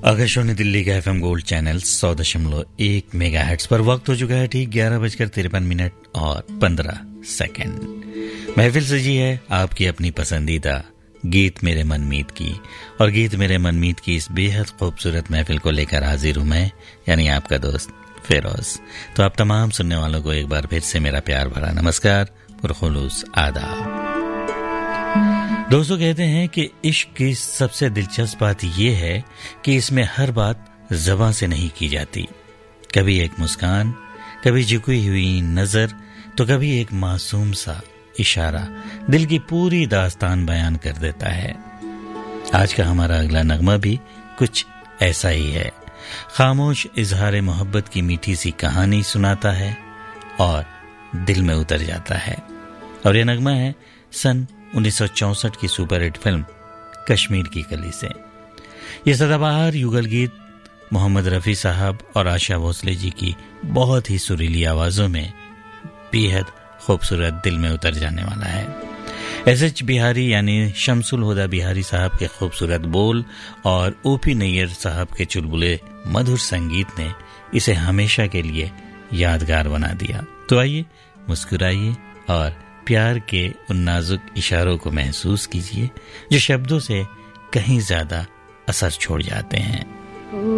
आकाशवाणी दिल्ली का FM gold channel 100.1 megahertz पर वक्त हो चुका है ठीक 11:53 और 15 सेकंड। महफिल सजी है आपकी अपनी पसंदीदा गीत मेरे मनमीत की, और गीत मेरे मनमीत की इस बेहद खूबसूरत महफिल को लेकर हाजिर हूं मैं, यानी आपका दोस्त फिरोज। तो आप तमाम सुनने वालों को एक बार फिर से मेरा प्यार भरा नमस्कार, पुरखुलूस आदाब। दोस्तों, कहते हैं कि इश्क की सबसे दिलचस्प बात यह है कि इसमें हर बात ज़बां से नहीं की जाती। कभी एक मुस्कान, कभी झुकी हुई नजर, तो कभी एक मासूम सा इशारा दिल की पूरी दास्तान बयान कर देता है। आज का हमारा अगला नगमा भी कुछ ऐसा ही है। खामोश इजहार मोहब्बत की मीठी सी कहानी सुनाता है और दिल में उतर जाता है। और यह नगमा है सन 1964 की सुपरहिट फिल्म कश्मीर की कली से। यह सदाबहार युगल गीत मोहम्मद रफ़ी साहब और आशा भोसले जी की बहुत ही सुरीली आवाजों में बेहद खूबसूरत दिल में उतर जाने वाला है। एस.एच. बिहारी यानी शमसुल हुदा बिहारी साहब के खूबसूरत बोल और ओपी नैयर साहब के चुलबुले मधुर संगीत ने इसे हमेशा के लिए यादगार बना दिया। तो आइए मुस्कुराइए और प्यार के उन नाजुक इशारों को महसूस कीजिए जो शब्दों से कहीं ज्यादा असर छोड़ जाते हैं।